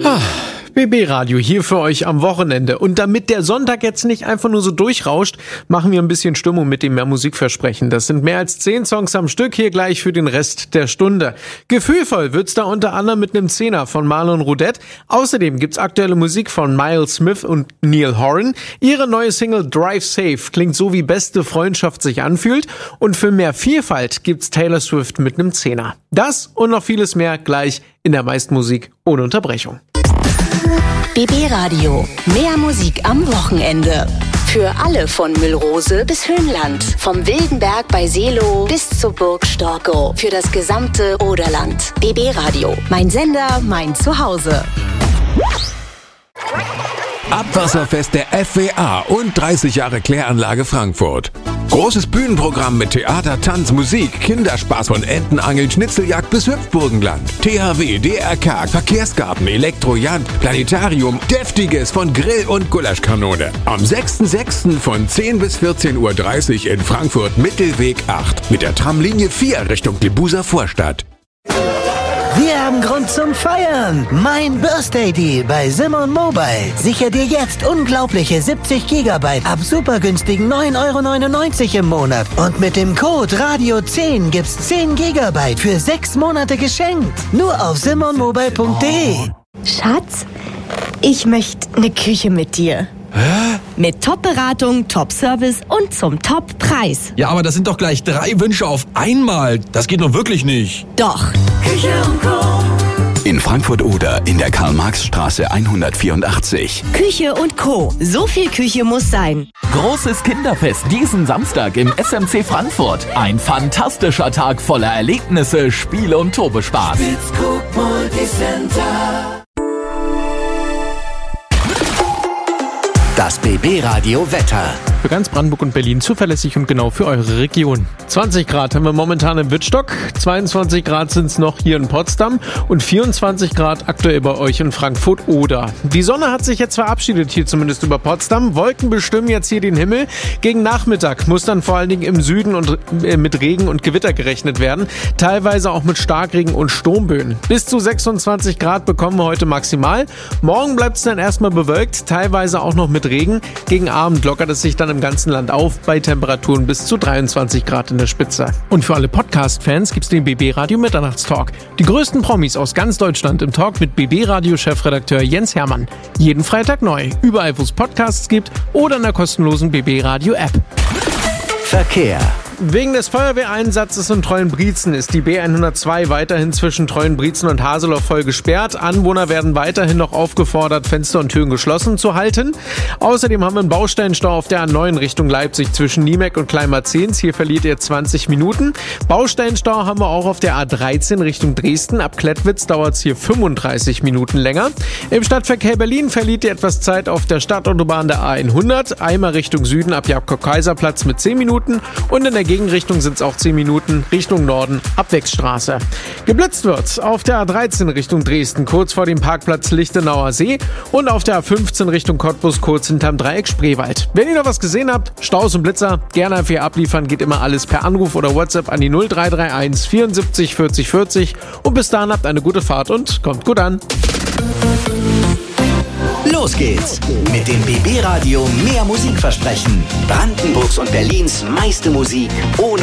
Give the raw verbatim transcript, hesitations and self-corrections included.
B B Radio hier für euch am Wochenende. Und damit der Sonntag jetzt nicht einfach nur so durchrauscht, machen wir ein bisschen Stimmung mit dem Mehr Musikversprechen. Das sind mehr als zehn Songs am Stück hier gleich für den Rest der Stunde. Gefühlvoll wird's da unter anderem mit einem Zehner von Marlon Roudette. Außerdem gibt's aktuelle Musik von Miles Smith und Neil Horan. Ihre neue Single Drive Safe klingt so, wie beste Freundschaft sich anfühlt. Und für mehr Vielfalt gibt's Taylor Swift mit einem Zehner. Das und noch vieles mehr gleich in der Meistmusik ohne Unterbrechung. B B Radio. Mehr Musik am Wochenende. Für alle von Müllrose bis Höhenland. Vom Wildenberg bei Seelow bis zur Burg Storkow. Für das gesamte Oderland. B B Radio. Mein Sender, mein Zuhause. Abwasserfest der F W A und dreißig Jahre Kläranlage Frankfurt. Großes Bühnenprogramm mit Theater, Tanz, Musik, Kinderspaß von Entenangeln, Schnitzeljagd bis Hüpfburgenland. T H W, D R K, Verkehrsgarten, Elektrojagd, Planetarium, Deftiges von Grill und Gulaschkanone. Am sechster sechster von zehn bis vierzehn Uhr dreißig in Frankfurt Mittelweg acht mit der Tramlinie vier Richtung Debuser Vorstadt. Wir haben Grund zum Feiern. Mein Birthday Deal bei Simon Mobile. Sicher dir jetzt unglaubliche siebzig Gigabyte ab super günstigen neun Euro neunundneunzig im Monat. Und mit dem Code Radio zehn gibt's zehn Gigabyte für sechs Monate geschenkt. Nur auf simon mobile punkt de. Schatz, ich möchte eine Küche mit dir. Hä? Mit Top-Beratung, Top-Service und zum Top-Preis. Ja, aber das sind doch gleich drei Wünsche auf einmal. Das geht doch wirklich nicht. Doch. Küche und Co. In Frankfurt-Oder in der Karl-Marx-Straße hundertvierundachtzig. Küche und Co. So viel Küche muss sein. Großes Kinderfest diesen Samstag im S M C Frankfurt. Ein fantastischer Tag voller Erlebnisse, Spiele und Turbospaß. Spitzkoop Multicenter. Das B B Radio Wetter. Für ganz Brandenburg und Berlin zuverlässig und genau für eure Region. zwanzig Grad haben wir momentan in Wittstock, zweiundzwanzig Grad sind es noch hier in Potsdam und vierundzwanzig Grad aktuell bei euch in Frankfurt-Oder. Die Sonne hat sich jetzt verabschiedet, hier zumindest über Potsdam. Wolken bestimmen jetzt hier den Himmel. Gegen Nachmittag muss dann vor allen Dingen im Süden und äh, mit Regen und Gewitter gerechnet werden. Teilweise auch mit Starkregen und Sturmböen. Bis zu sechsundzwanzig Grad bekommen wir heute maximal. Morgen bleibt es dann erstmal bewölkt, teilweise auch noch mit Regen. Gegen Abend lockert es sich dann im ganzen Land auf, bei Temperaturen bis zu dreiundzwanzig Grad in der Spitze. Und für alle Podcast-Fans gibt's den B B Radio Mitternachtstalk. Die größten Promis aus ganz Deutschland im Talk mit B B Radio Chefredakteur Jens Hermann. Jeden Freitag neu, überall wo es Podcasts gibt oder in der kostenlosen B B Radio App. Verkehr. Wegen des Feuerwehreinsatzes in Treuenbrietzen ist die B hundertzwei weiterhin zwischen Treuenbrietzen und Haseloff voll gesperrt. Anwohner werden weiterhin noch aufgefordert, Fenster und Türen geschlossen zu halten. Außerdem haben wir einen Baustellenstau auf der A neun Richtung Leipzig zwischen Niemeck und Kleinmarzens. Hier verliert ihr zwanzig Minuten. Baustellenstau haben wir auch auf der A dreizehn Richtung Dresden. Ab Klettwitz dauert es hier fünfunddreißig Minuten länger. Im Stadtverkehr Berlin verliert ihr etwas Zeit auf der Stadtautobahn der A hundert. Einmal Richtung Süden ab Jakob-Kaiser-Platz mit zehn Minuten und in der Gegenrichtung sind es auch zehn Minuten, Richtung Norden, Abwechsstraße. Geblitzt wird's auf der A dreizehn Richtung Dresden, kurz vor dem Parkplatz Lichtenauer See und auf der A fünfzehn Richtung Cottbus, kurz hinterm Dreieck Spreewald. Wenn ihr noch was gesehen habt, Staus und Blitzer, gerne einfach hier abliefern, geht immer alles per Anruf oder WhatsApp an die null drei drei eins vierundsiebzig vierzig vierzig und bis dahin habt eine gute Fahrt und kommt gut an. Los geht's mit dem B B Radio Mehr Musikversprechen. Brandenburgs und Berlins meiste Musik ohne